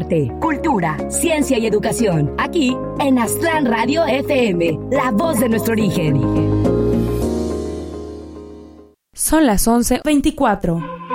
arte, cultura, ciencia y educación. Aquí en Aztlán Radio FM, la voz de nuestro origen. Son las 11:24.